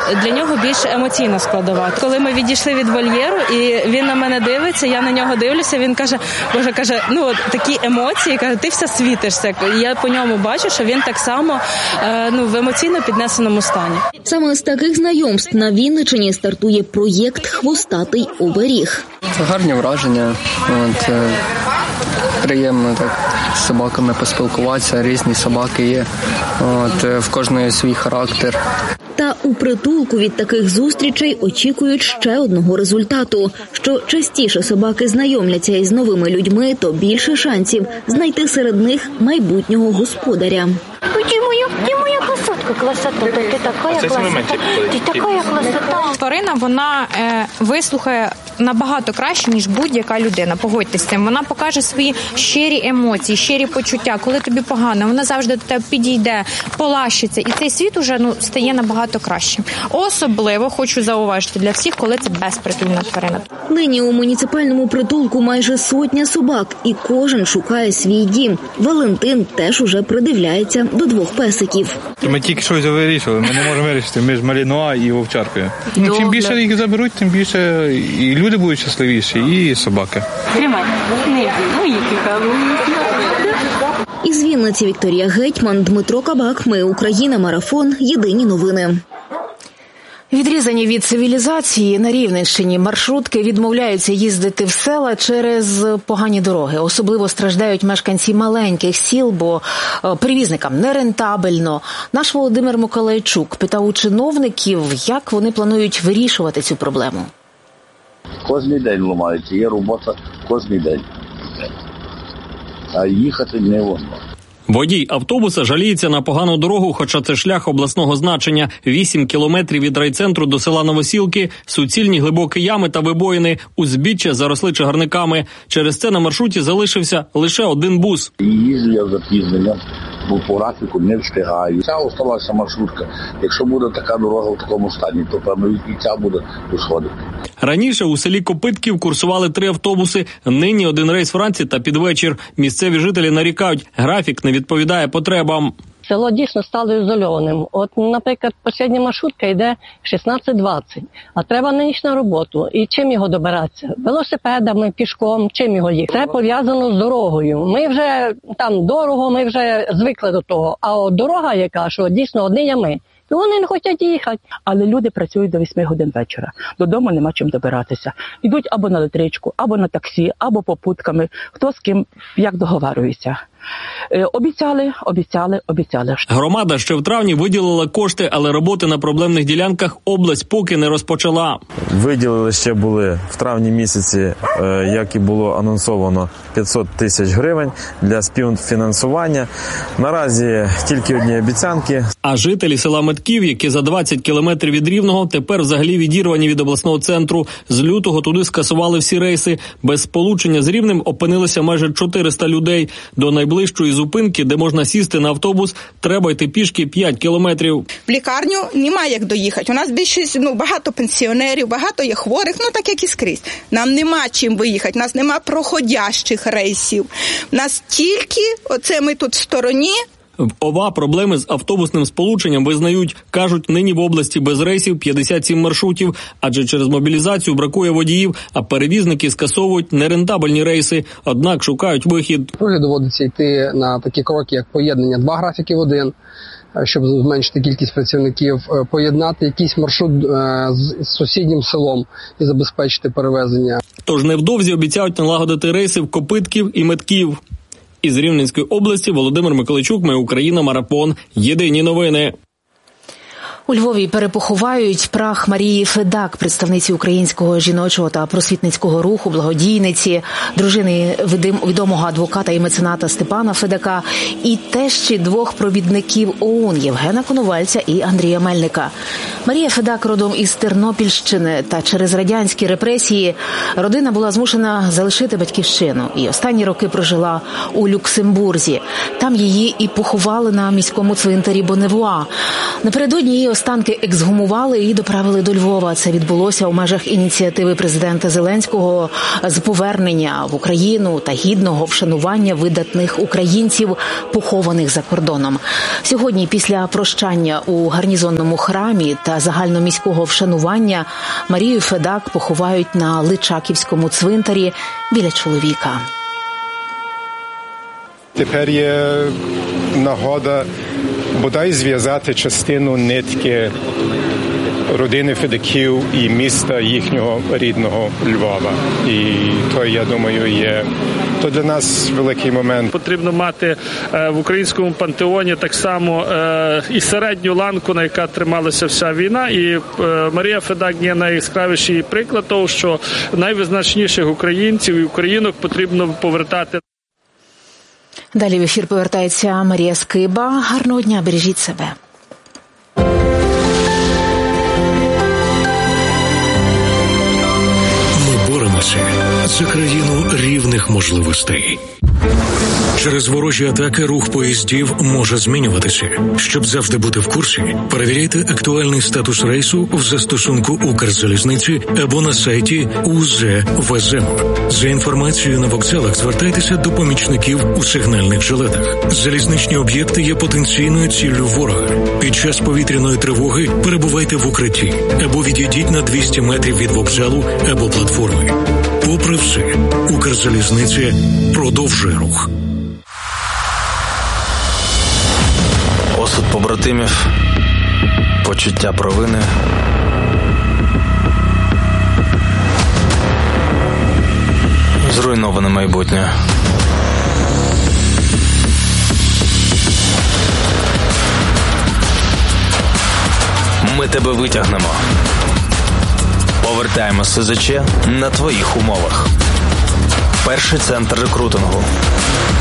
для нього більш емоційна складова. Коли ми відійшли від вольєру, і він на мене дивиться, я на нього дивлюся, він каже, такі емоції, каже, ти все світишся. Я по ньому бачу, що він так само в емоційно піднесеному стані. Саме з таких знайомств на Вінниччині стартує проєкт «Хвостатий оберіг». Гарні враження. Приємно так з собаками поспілкуватися, різні собаки є. В кожної свій характер. Та у притулку від таких зустрічей очікують ще одного результату. Що частіше собаки знайомляться із новими людьми, то більше шансів знайти серед них майбутнього господаря. Ти моя красотка, ти така красота. Тварина, вона вислухає набагато краще, ніж будь-яка людина. Погодьтесь з цим. Вона покаже свої щирі емоції, щирі почуття. Коли тобі погано, вона завжди до тебе підійде, полащиться. І цей світ уже стає набагато кращим. Особливо, хочу зауважити для всіх, коли це безпритульна тварина. Нині у муніципальному притулку майже 100 собак, і кожен шукає свій дім. Валентин теж уже придивляється до 2 песиків. Ми тільки щось вирішили, ми не можемо вирішити між Малінуа і Вовчаркою. Чим більше їх заберуть, тим більше і люди будуть щасливіші, і собаки. Із Вінниці Вікторія Гетьман, Дмитро Кабак. Ми Україна. Марафон. Єдині новини. Відрізані від цивілізації на Рівненщині маршрутки відмовляються їздити в села через погані дороги. Особливо страждають мешканці маленьких сіл, бо перевізникам нерентабельно. Наш Володимир Миколайчук питав у чиновників, як вони планують вирішувати цю проблему. Кожний день ламаються, є робота кожний день. А їхати не можна. Водій автобуса жаліється на погану дорогу, хоча це шлях обласного значення. 8 кілометрів від райцентру до села Новосілки, суцільні глибокі ями та вибоїни, узбіччя заросли чагарниками. Через це на маршруті залишився лише один бус. Їжджу я з запізненням, бо по графіку не встигаю. Ця осталася маршрутка. Якщо буде така дорога в такому стані, то певно і ця буде усходити. Раніше у селі Копитків курсували 3 автобуси, нині один рейс вранці та під вечір. Місцеві жителі нарікають, графік не відповідає потребам. Село дійсно стало ізольованим. От, наприклад, остання маршрутка йде 16:20, а треба на ніч на роботу. І чим його добиратися? Велосипедами, пішком, чим його їхати? Це пов'язано з дорогою. Ми вже там дорого, ми вже звикли до того. А от дорога, яка, що дійсно одні ями. І вони не хочуть їхати. Але люди працюють до 8 годин вечора. Додому нема чим добиратися. Йдуть або на електричку, або на таксі, або попутками. Хто з ким, як договарюється. Обіцяли. Громада ще в травні виділила кошти, але роботи на проблемних ділянках область поки не розпочала. Виділили ще були в травні місяці, як і було анонсовано, 500 тисяч гривень для співфінансування. Наразі тільки одні обіцянки. А жителі села Метків, які за 20 кілометрів від Рівного, тепер взагалі відірвані від обласного центру. З лютого туди скасували всі рейси. Без сполучення з Рівнем опинилися майже 400 людей. До найближчої зупинки, де можна сісти на автобус, треба йти пішки 5 кілометрів. В лікарню немає як доїхати. У нас більшість, багато пенсіонерів, багато є хворих, так як і скрізь. Нам нема чим виїхати, у нас нема проходящих рейсів. У нас тільки, оце ми тут в стороні. В ОВА проблеми з автобусним сполученням визнають. Кажуть, нині в області без рейсів 57 маршрутів, адже через мобілізацію бракує водіїв, а перевізники скасовують нерентабельні рейси, однак шукають вихід. Доводиться йти на такі кроки, як поєднання 2 графіки в один, щоб зменшити кількість працівників, поєднати якийсь маршрут з сусіднім селом і забезпечити перевезення. Тож невдовзі обіцяють налагодити рейси в Копитків і Метків. Із Рівненської області Володимир Миколайчук, Ми Україна, Марафон. Єдині новини. У Львові перепоховають прах Марії Федак, представниці українського жіночого та просвітницького руху, благодійниці, дружини відомого адвоката і мецената Степана Федака і тещі 2 провідників ОУН – Євгена Коновальця і Андрія Мельника. Марія Федак родом із Тернопільщини, та через радянські репресії родина була змушена залишити батьківщину і останні роки прожила у Люксембурзі. Там її і поховали на міському цвинтарі Бонневуа. Напередодні її останки ексгумували і доправили до Львова. Це відбулося у межах ініціативи президента Зеленського з повернення в Україну та гідного вшанування видатних українців, похованих за кордоном. Сьогодні, після прощання у гарнізонному храмі та та загальноміського вшанування Марію Федак поховають на Личаківському цвинтарі біля чоловіка. Тепер є нагода бодай зв'язати частину нитки родини Федаків і міста їхнього рідного Львова. І то, я думаю, є то для нас великий момент. Потрібно мати в українському пантеоні так само і середню ланку, на яка трималася вся війна. І Марія Федак є найяскравіший приклад того, що найвизначніших українців і українок потрібно повертати. Далі в ефір повертається Марія Скиба. Гарного дня, бережіть себе. Ми боремося за країну рівних можливостей. Через ворожі атаки рух поїздів може змінюватися. Щоб завжди бути в курсі, перевіряйте актуальний статус рейсу в застосунку Укрзалізниці або на сайті УЗ-ВЗМ. За інформацією на вокзалах звертайтеся до помічників у сигнальних жилетах. Залізничні об'єкти є потенційною ціллю ворога. Під час повітряної тривоги перебувайте в укритті або відійдіть на 200 метрів від вокзалу або платформи. Попри все, Укрзалізниця продовжує рух. Осуд побратимів, почуття провини, зруйноване майбутнє. Ми тебе витягнемо. Повертаємо СЗЧ на твоїх умовах. Перший центр рекрутингу.